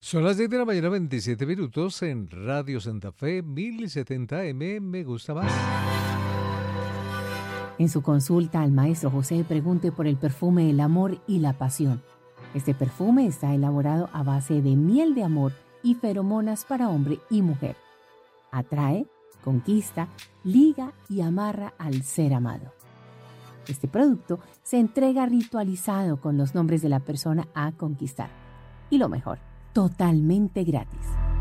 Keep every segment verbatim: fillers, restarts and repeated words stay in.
Son las diez de la mañana, veintisiete minutos en Radio Santa Fe, mil setenta M, me gusta más. En su consulta al maestro José pregunte por el perfume del amor y la pasión. Este perfume está elaborado a base de miel de amor y feromonas para hombre y mujer. Atrae, conquista, liga y amarra al ser amado. Este producto se entrega ritualizado con los nombres de la persona a conquistar. Y lo mejor, totalmente gratis.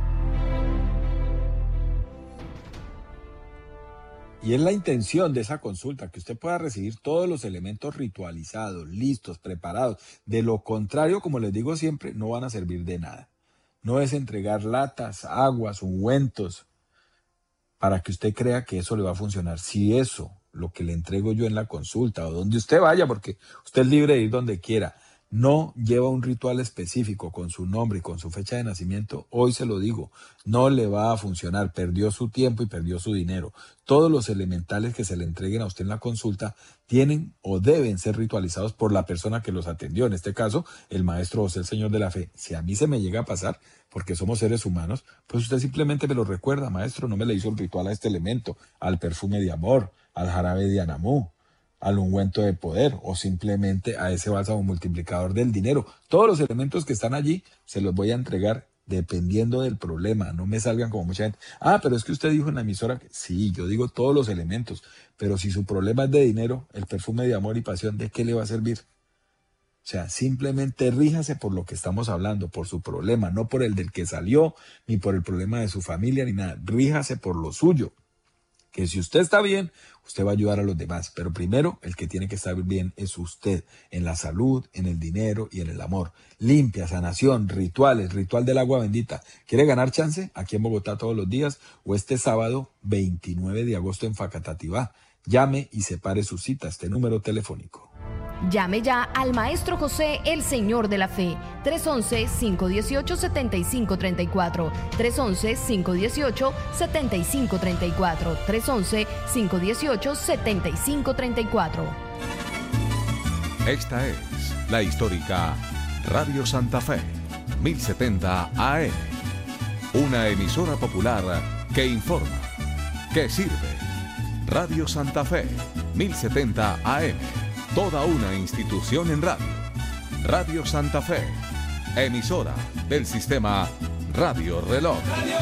Y es la intención de esa consulta, que usted pueda recibir todos los elementos ritualizados, listos, preparados. De lo contrario, como les digo siempre, no van a servir de nada. No es entregar latas, aguas, ungüentos, para que usted crea que eso le va a funcionar. Si eso, lo que le entrego yo en la consulta, o donde usted vaya, porque usted es libre de ir donde quiera, no lleva un ritual específico con su nombre y con su fecha de nacimiento, hoy se lo digo, no le va a funcionar, perdió su tiempo y perdió su dinero. Todos los elementales que se le entreguen a usted en la consulta tienen o deben ser ritualizados por la persona que los atendió, en este caso, el maestro José, el Señor de la Fe. Si a mí se me llega a pasar, porque somos seres humanos, pues usted simplemente me lo recuerda, maestro, no me le hizo el ritual a este elemento, al perfume de amor, al jarabe de Anamú, al ungüento de poder o simplemente a ese bálsamo multiplicador del dinero. Todos los elementos que están allí se los voy a entregar dependiendo del problema. No me salgan como mucha gente. Ah, pero es que usted dijo en la emisora que sí, yo digo todos los elementos, pero si su problema es de dinero, el perfume de amor y pasión, ¿de qué le va a servir? O sea, simplemente ríjase por lo que estamos hablando, por su problema, no por el del que salió, ni por el problema de su familia, ni nada. Ríjase por lo suyo. Que si usted está bien, usted va a ayudar a los demás. Pero primero, el que tiene que estar bien es usted, en la salud, en el dinero y en el amor. Limpia, sanación, rituales, ritual del agua bendita. ¿Quiere ganar chance? Aquí en Bogotá todos los días o este sábado veintinueve de agosto en Facatativá. Llame y separe su cita, este número telefónico. Llame ya al Maestro José, el Señor de la Fe, tres once, cinco dieciocho, setenta y cinco treinta y cuatro, tres once, cinco dieciocho, setenta y cinco treinta y cuatro, tres once, cinco dieciocho, setenta y cinco treinta y cuatro. Esta es la histórica Radio Santa Fe, mil setenta A M, una emisora popular que informa, que sirve. Radio Santa Fe, mil setenta A M. Toda una institución en radio. Radio Santa Fe, emisora del sistema Radio Reloj.